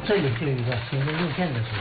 这里就有一个行车路线的图，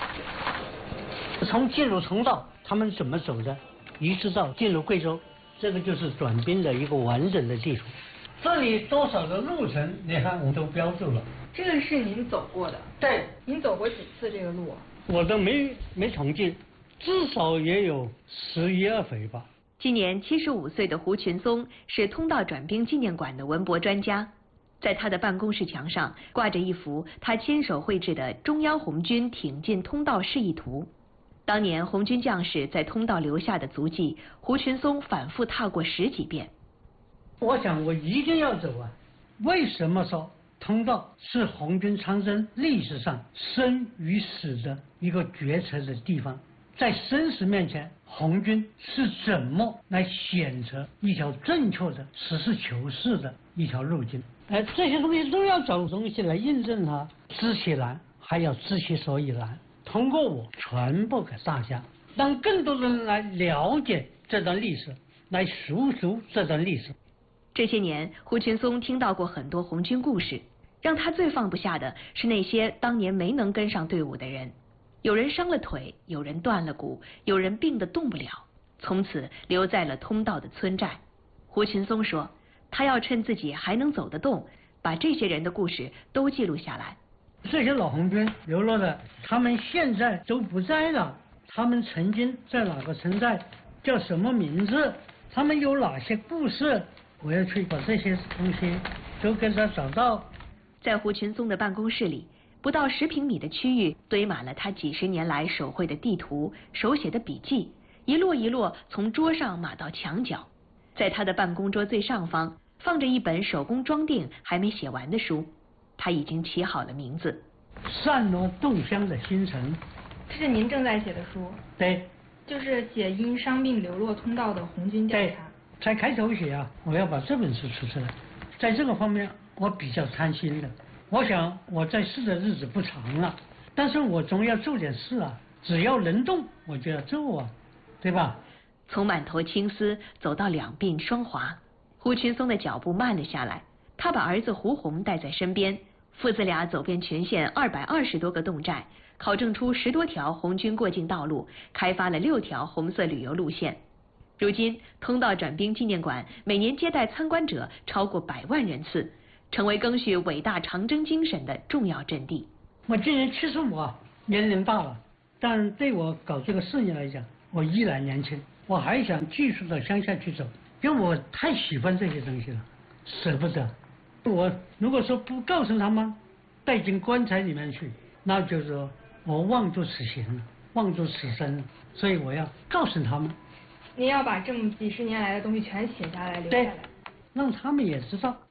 从进入通道他们怎么走的，一直到进入贵州，这个就是转兵的一个完整的地图。这里多少的路程，你看我都标注了。 这个是您走过的？ 对。 您走过几次这个路？ 我都没统计，至少也有11、2回吧。 今年75岁的胡群松是通道转兵纪念馆的文博专家，在他的办公室墙上挂着一幅他亲手绘制的中央红军挺进通道示意图。当年红军将士在通道留下的足迹，胡群松反复踏过10几遍。 我想我一定要走啊！为什么说通道是红军长征历史上生与死的一个决策的地方？在生死面前，红军是怎么来选择一条正确的实事求是的一条路径？这些东西都要找东西来印证它，知其然，还要知其所以然。通过我传播给大家，让更多的人来了解这段历史，来述说这段历史。 这些年，胡群松听到过很多红军故事，让他最放不下的是那些当年没能跟上队伍的人。有人伤了腿，有人断了骨，有人病得动不了，从此留在了通道的村寨。胡群松说，他要趁自己还能走得动，把这些人的故事都记录下来。 这些老红军流落的，他们现在都不在了，他们曾经在哪个村寨，叫什么名字，他们有哪些故事，我要去把这些东西都给他找到。 在胡群松的办公室里，不到10平米的区域堆满了他几10年来手绘的地图、手写的笔记，一摞一摞从桌上码到墙角。在他的办公桌最上方放着一本手工装订还没写完的书，他已经起好了名字： 散落洞乡的星辰。 这是您正在写的书？ 对， 就是写因伤病流落通道的红军调查。 才开头写啊，我要把这本书出来。在这个方面我比较贪心的，我想我在世的日子不长了，但是我总要做点事啊，只要能动我就要做啊，对吧？ 从满头青丝走到两鬓霜华，胡群松的脚步慢了下来。他把儿子胡红带在身边，父子俩走遍全县220多个洞寨，考证出10多条红军过境道路，开发了6条红色旅游路线。如今，通道转兵纪念馆每年接待参观者超过100万人次，成为赓续伟大长征精神的重要阵地。 我今年75，年龄大了，但对我搞这个事业来讲，我依然年轻，我还想继续到乡下去走，因为我太喜欢这些东西了，舍不得。我如果说不告诉他们，带进棺材里面去，那就是说我妄作此行了，妄作此生了，所以我要告诉他们。 您要把这么几10年来的东西全写下来，留下来， 让他们也知道。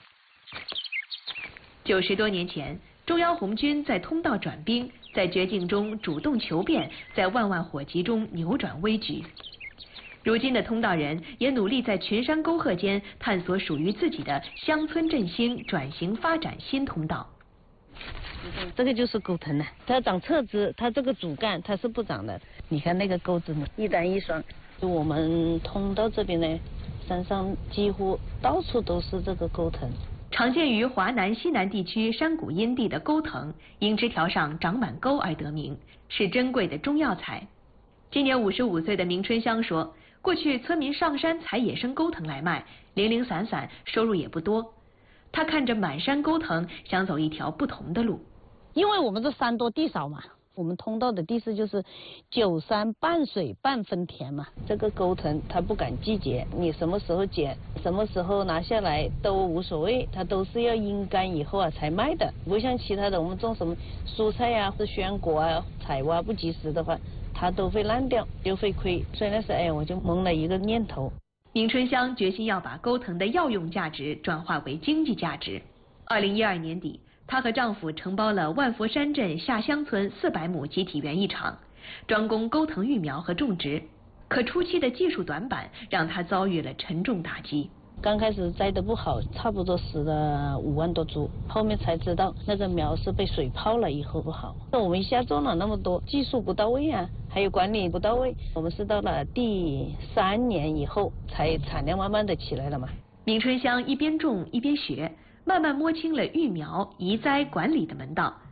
90多年前，中央红军在通道转兵，在绝境中主动求变，在万万火急中扭转危局。如今的通道人也努力在群山沟壑间探索属于自己的乡村振兴、转型发展新通道。 这个就是沟藤呢，它长侧枝，它这个主干它是不长的。你看那个钩子呢，一单一双。我们通道这边呢，山上几乎到处都是这个钩藤。 常见于华南、西南地区山谷阴地的钩藤，因枝条上长满钩而得名，是珍贵的中药材。今年55岁的明春香说，过去村民上山采野生钩藤来卖，零零散散，收入也不多。他看着满山钩藤，想走一条不同的路。 因为我们这山多地少嘛，我们通道的地势就是9山半水半分田嘛。这个钩藤它不赶季节，你什么时候剪，什么时候拿下来都无所谓，它都是要阴干以后啊才卖的。不像其他的我们种什么蔬菜啊或鲜果啊，采挖不及时的话，它都会烂掉，就会亏。所以那时我就萌了一个念头。 明春香决心要把钩藤的药用价值转化为经济价值。2012年底，她和丈夫承包了万佛山镇下乡村400亩集体园艺场，专攻钩藤育苗和种植。可初期的技术短板让她遭遇了沉重打击。 刚开始栽得不好，差不多死了5万多株，后面才知道那个苗是被水泡了以后不好。我们一下种了那么多，技术不到位啊，还有管理不到位，我们是到了第3年以后才产量慢慢的起来了嘛。 明春香一边种一边学，慢慢摸清了育苗、移栽、管理的门道。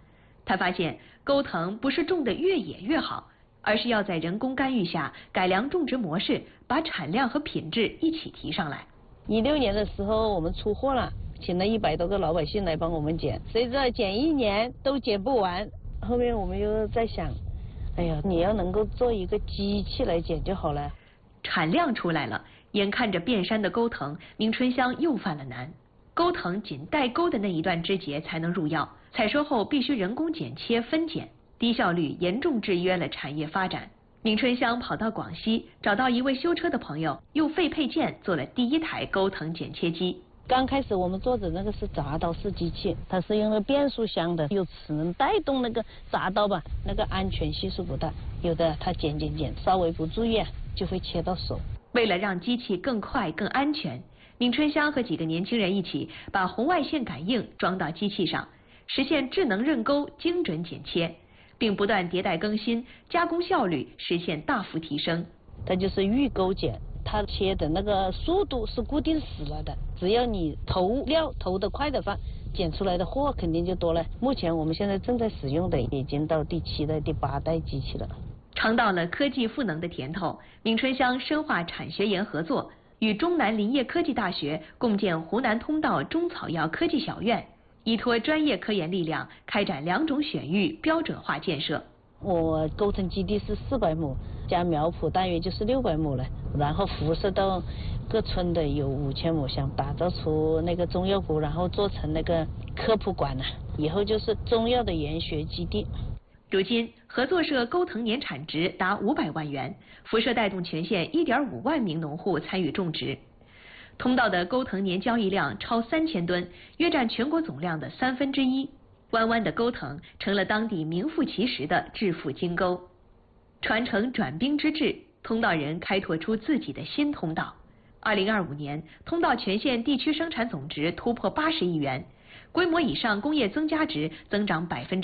他发现钩藤不是种得越野越好，而是要在人工干预下改良种植模式，把产量和品质一起提上来。 16年的时候我们出货了，请了100多个老百姓来帮我们剪，谁知道剪1年都剪不完。后面我们又在想，哎呀，你要能够做一个机器来剪就好了。 产量出来了，眼看着遍山的钩藤，明春香又犯了难。钩藤仅带钩的那一段枝节才能入药，采收后必须人工剪切分拣，低效率严重制约了产业发展。明春香跑到广西，找到一位修车的朋友，用废配件做了第1台钩藤剪切机。 刚开始我们做的那个是铡刀式机器，它是用了变速箱的，有齿轮带动那个铡刀吧，那个安全系数不大，有的它剪，稍微不注意就会切到手。 为了让机器更快更安全，闵春香和几个年轻人一起把红外线感应装到机器上，实现智能刃钩精准剪切，并不断迭代更新，加工效率实现大幅提升。 它就是预钩剪，它切的那个速度是固定死了的，只要你投料投得快的话，剪出来的货肯定就多了。目前我们现在正在使用的已经到第7代、第8代机器了。 尝到了科技赋能的甜头，闵春香深化产学研合作，与中南林业科技大学共建湖南通道中草药科技小院，依托专业科研力量，开展2种选育标准化建设。 我钩藤基地是400亩，加苗圃大约就是600亩了，然后辐射到各村的有5000亩，想打造出那个中药股，然后做成那个科普馆呢，以后就是中药的研学基地。 如今，合作社钩藤年产值达500万元，辐射带动全县1.5万名农户参与种植。通道的钩藤年交易量超3000吨，约占全国总量的1/3。弯弯的钩藤成了当地名副其实的致富金钩。传承转兵之志，通道人开拓出自己的新通道。2025年，通道全县地区生产总值突破80亿元，规模以上工业增加值增长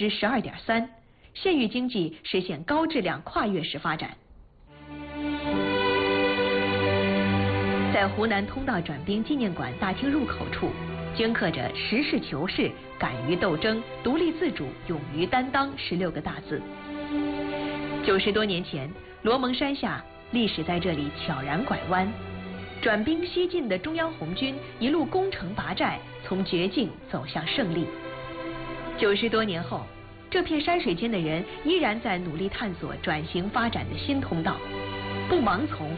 12.3%，县域经济实现高质量跨越式发展。在湖南通道转兵纪念馆大厅入口处，镌刻着“实事求是、敢于斗争、独立自主、勇于担当”16个大字。90多年前，罗蒙山下，历史在这里悄然拐弯。转兵西进的中央红军一路攻城拔寨，从绝境走向胜利。90多年后，这片山水间的人依然在努力探索转型发展的新通道，不盲从，